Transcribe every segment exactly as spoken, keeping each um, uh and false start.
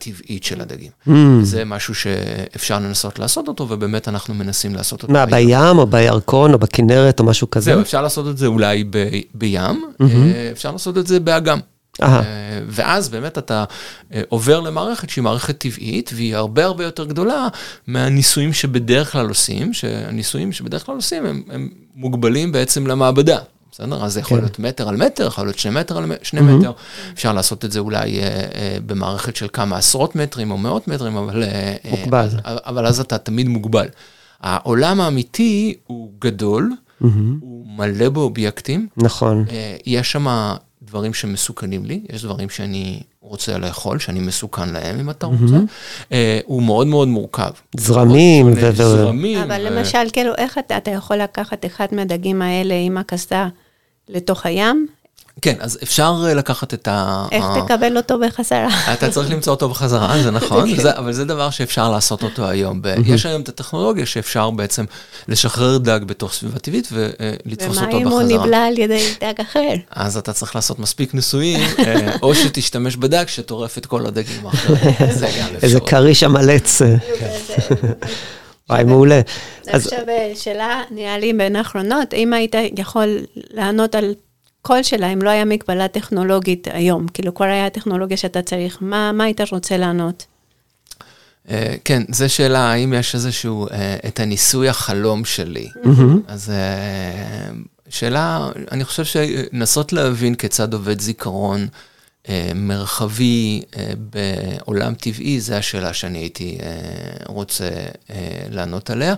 הטבעית של הדגים. זה משהו שאפשר לנסות לעשות אותו, ובאמת אנחנו מנסים לעשות אותו. מה, בים או בירקון או בכנרת או משהו כזה? זהו, אפשר לעשות את זה אולי בים, אפשר לעשות את זה באגם. ואז באמת אתה עובר למערכת שהיא מערכת טבעית, והיא הרבה הרבה יותר גדולה מהניסויים שבדרך כלל עושים, שהניסויים שבדרך כלל עושים הם מוגבלים בעצם למעבדה. בסדר? אז זה יכול להיות מטר על מטר, יכול להיות שני מטר על שני מטר. אפשר לעשות את זה אולי במערכת של כמה עשרות מטרים או מאות מטרים, אבל, אבל אז אתה תמיד מוגבל. העולם האמיתי הוא גדול, הוא מלא באובייקטים. נכון. יש שם דברים שמסוכנים לי, יש דברים שאני רוצה לאכול, שאני מסוכן להם, אם אתה רוצה. הוא מאוד מאוד מורכב. זרמים. זרמים. אבל למשל, כאילו, איך אתה, אתה יכול לקחת אחד מהדגים האלה עם הקסדה לתוך הים? כן, אז אפשר לקחת את ה... איך תקבל אותו בחזרה? אתה צריך למצוא אותו בחזרה, זה נכון, אבל זה דבר שאפשר לעשות אותו היום. יש היום את הטכנולוגיה שאפשר בעצם לשחרר דג בתוך סביבה טבעית ולתפוס אותו בחזרה. ומה אם הוא נבלע על ידי דג אחר? אז אתה צריך לעשות מספיק ניסויים, או שתשתמש בדג שטורף את כל הדגים האחרים. איזה קריש המלץ. וואי, מעולה. עכשיו, שאלה נראה לי בין האחרונות, אם היית יכול לענות על כל שלה, אם לא היה מגבלה טכנולוגית היום, כאילו כבר היה טכנולוגיה שאתה צריך, מה, מה היית רוצה לענות? כן, זו שאלה, האם יש איזשהו, את הניסוי החלום שלי. אז שאלה, אני חושב שנסות להבין כיצד עובד זיכרון מרחבי בעולם טבעי, זו השאלה שאני הייתי רוצה לענות עליה.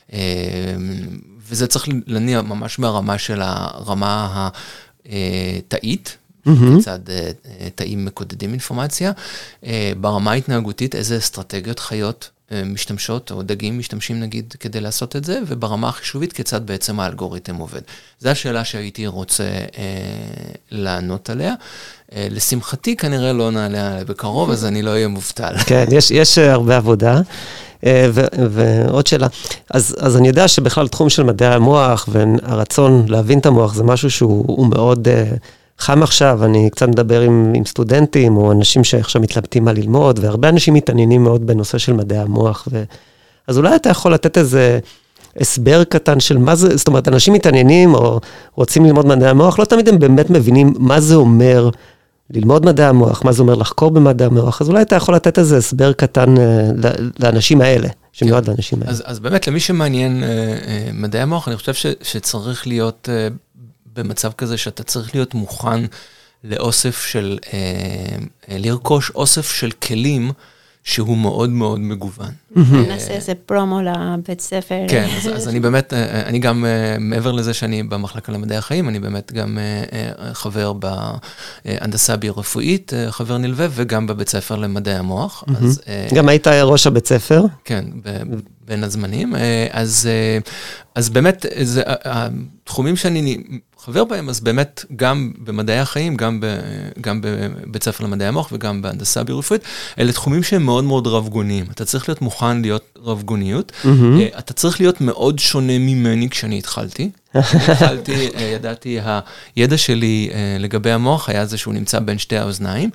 וזה צריך להניע ממש מהרמה של הרמה התאית, כיצד תאים מקודדים אינפורמציה, ברמה ההתנהגותית, איזה אסטרטגיות חיות משתמשות, או דגים משתמשים נגיד כדי לעשות את זה, וברמה החישובית, כיצד בעצם האלגוריתם עובד. זו השאלה שהייתי רוצה לענות עליה. לשמחתי כנראה לא נעלה עליה בקרוב, אז אני לא אהיה מובטל. כן, יש, יש הרבה עבודה. ועוד שאלה, אז, אז אני יודע שבכלל תחום של מדעי המוח והרצון להבין את המוח זה משהו שהוא מאוד חם עכשיו, אני קצת מדבר עם, עם סטודנטים או אנשים שעכשיו מתלבטים מה ללמוד, והרבה אנשים מתעניינים מאוד בנושא של מדעי המוח, ו... אז אולי אתה יכול לתת איזה הסבר קטן של מה זה, זאת אומרת, אנשים מתעניינים או רוצים ללמוד מדעי המוח, לא תמיד הם באמת מבינים מה זה אומר ללמוד מדעי המוח, מה זה אומר לחקור במדעי המוח, אז אולי אתה יכול לתת איזה הסבר קטן לאנשים האלה, שמיועד לאנשים האלה. אז, אז באמת, למי שמעניין מדעי המוח, אני חושב ש, שצריך להיות במצב כזה, שאתה צריך להיות מוכן לאוסף של, לרכוש אוסף של כלים, שהוא מאוד מאוד מגוון. נעשה איזה פרומו לבית ספר. כן, אז, אז אני באמת, אני גם, מעבר לזה שאני במחלקה למדעי החיים, אני באמת גם חבר בהנדסה ביו-רפואית, חבר נלווה, וגם בבית ספר למדעי המוח. אז, גם היית ראש הבית ספר? כן, בין הזמנים. אז, אז באמת, זה, התחומים שאני חבר בהם, אז באמת גם במדעי החיים, גם, ב, גם בבית ספר למדעי המוח וגם בהנדסה ביו-רפואית, אלה תחומים שהם מאוד מאוד רב-גוניים. אתה צריך להיות מוכן להיות רב-גוניות. Mm-hmm. אתה צריך להיות מאוד שונה ממני כשאני התחלתי. התחלתי, ידעתי, הידע שלי לגבי המוח היה זה שהוא נמצא בין שתי האוזניים,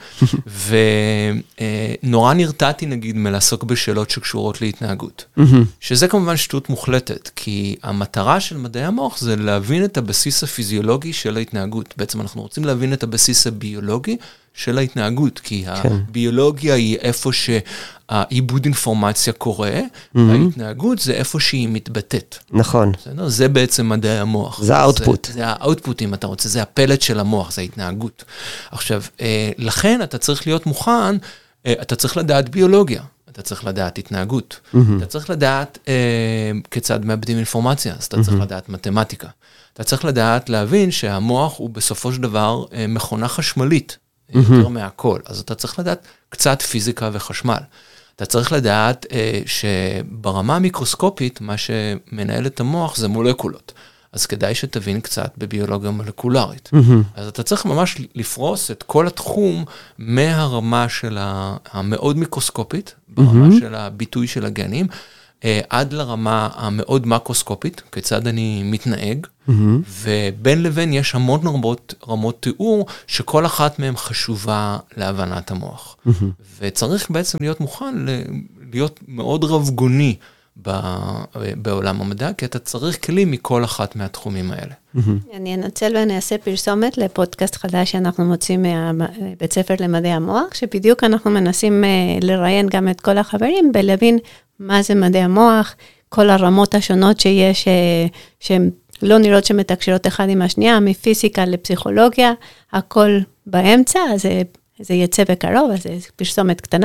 ונורא נרתעתי נגיד מלעסוק בשאלות שקשורות להתנהגות. שזה כמובן שטות מוחלטת, כי המטרה של מדעי המוח זה להבין את הבסיס הפיזיולוגי של ההתנהגות. בעצם אנחנו רוצים להבין את הבסיס הביולוגי של ההתנהגות, כי הביולוגיה היא איפה שהעיבוד אינפורמציה קורה, וההתנהגות זה איפה שהיא מתבטאת. נכון. זה בעצם מדעי המוח. זה האוטפוט. זה האוטפוט, אם אתה רוצה, זה הפלט של המוח, זה ההתנהגות. עכשיו, לכן אתה צריך להיות מוכן, אתה צריך לדעת ביולוגיה, אתה צריך לדעת התנהגות, אתה צריך לדעת כיצד מאבדים אינפורמציה, אז אתה צריך לדעת מתמטיקה. אתה צריך לדעת להבין שהמוח הוא בסופו של דבר מכונה חשמלית, יותר מהכל. אז אתה צריך לדעת קצת פיזיקה וחשמל. אתה צריך לדעת אה, שברמה המיקרוסקופית, מה שמנהל את המוח זה מולקולות. אז כדאי שתבין קצת בביולוגיה מולקולרית. אז אתה צריך ממש לפרוס את כל התחום מהרמה של המאוד מיקרוסקופית, ברמה של הביטוי של הגנים, עד לרמה המאוד מקרוסקופית, כיצד אני מתנהג, ובין לבין יש המון רמות, רמות תיאור, שכל אחת מהן חשובה להבנת המוח. וצריך בעצם להיות מוכן להיות מאוד רבגוני בעולם המדע, כי אתה צריך כלים מכל אחת מהתחומים האלה. אני אנצל ואני אעשה פרסומת לפודקאסט חדש שאנחנו מוצאים מבית ספר למדעי המוח, שבדיוק אנחנו מנסים לראיין גם את כל החברים, ולהבין מה זה מדעי המוח, כל הרמות השונות שיש, שהן לא נראות שמתקשרות אחד עם השנייה, מפיזיקה לפסיכולוגיה, הכל באמצע, אז זה יצא בקרוב, אז זה פרסומת קטנה.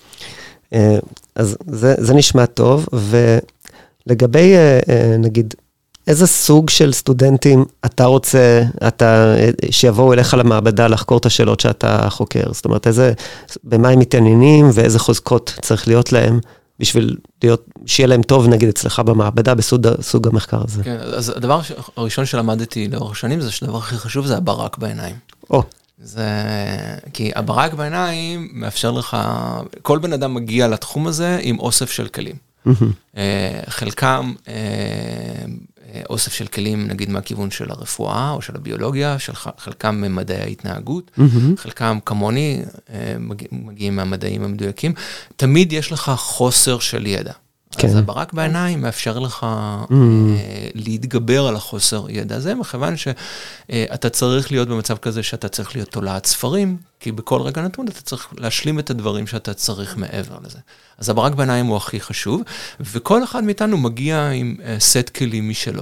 אז זה, זה נשמע טוב, ולגבי, נגיד, איזה סוג של סטודנטים אתה רוצה, אתה, שיבואו אליך למעבדה לחקור את השאלות שאתה חוקר? זאת אומרת, איזה, במה הם מתעניינים ואיזה חוזקות צריך להיות להם, בשביל להיות, שיהיה להם טוב, נגיד, אצלך במעבדה, בסוג סוג המחקר הזה. כן, אז הדבר הראשון שלמדתי לאורך שנים, זה שהדבר הכי חשוב זה הברק בעיניים. או. זה, כי הברק בעיניים מאפשר לך, כל בן אדם מגיע לתחום הזה עם אוסף של כלים. חלקם אוסף של כלים, נגיד מהכיוון של הרפואה או של הביולוגיה, חלקם ממדעי ההתנהגות, חלקם כמוני מגיעים מהמדעים המדויקים. תמיד יש לך חוסר של ידע. אז הברק בעיניים מאפשר לך להתגבר על החוסר ידע הזה, מכיוון שאתה צריך להיות במצב כזה שאתה צריך להיות תולעת ספרים, כי בכל רגע נתון אתה צריך להשלים את הדברים שאתה צריך מעבר לזה. אז הברק בעיניים הוא הכי חשוב, וכל אחד מאיתנו מגיע עם סט כלים משלו.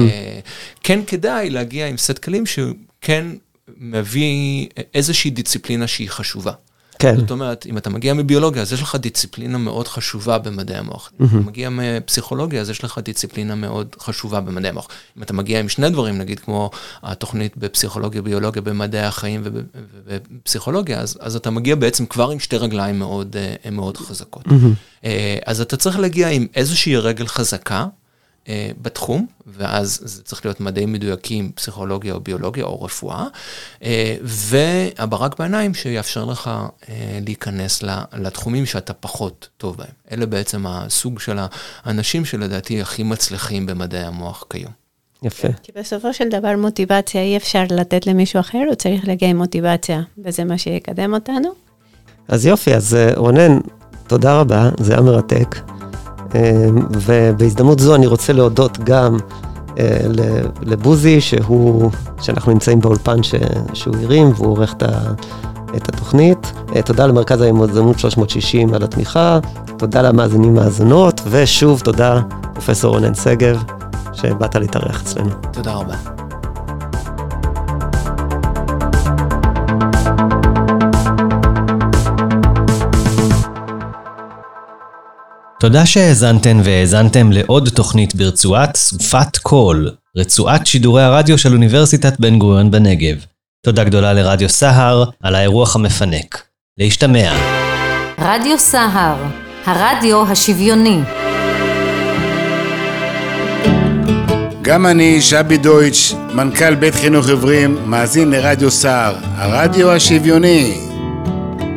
כן כדאי להגיע עם סט כלים שכן מביא איזושהי דיסציפלינה שהיא חשובה. כן. זאת אומרת, אם אתה מגיע מביולוגיה, אז יש לך דיסציפלינה מאוד חשובה במדעי המוח. אם אתה מגיע מפסיכולוגיה, אז יש לך דיסציפלינה מאוד חשובה במדעי המוח. אם אתה מגיע עם שני דברים, נגיד כמו התוכנית בפסיכולוגיה, ביולוגיה, במדעי החיים ובפסיכולוגיה, אז, אז אתה מגיע בעצם כבר עם שתי רגליים מאוד, מאוד חזקות. אז אתה צריך להגיע עם איזושהי רגל חזקה, בתחום, ואז זה צריך להיות מדעים מדויקים, פסיכולוגיה או ביולוגיה או רפואה, והברק בעיניים שיאפשר לך להיכנס לתחומים שאתה פחות טוב בהם. אלה בעצם הסוג של האנשים שלדעתי הכי מצליחים במדעי המוח כיום. יפה. כי בסופו של דבר מוטיבציה אי אפשר לתת למישהו אחר, הוא צריך להגיע עם מוטיבציה, וזה מה שיקדם אותנו. אז יופי, אז רונן, תודה רבה, זה היה מרתק. ובהזדמנות זו אני רוצה להודות גם לבוזי, שהוא, שאנחנו נמצאים באולפן שהוא הרים, והוא עורך את התוכנית. תודה למרכז היזמות שלוש מאות שישים על התמיכה, תודה למאזינים מאזינות, ושוב תודה פרופסור רונן שגב, שבאת להתארח אצלנו. תודה רבה. תודה שהאזנתן והאזנתם לעוד תוכנית ברצועת סופת קול, רצועת שידורי הרדיו של אוניברסיטת בן גוריון בנגב. תודה גדולה לרדיו סהר על האירוח המפנק. להשתמע. רדיו סהר, הרדיו השוויוני. גם אני, שבי דויטש, מנכ"ל בית חינוך עיוורים, מאזין לרדיו סהר, הרדיו השוויוני.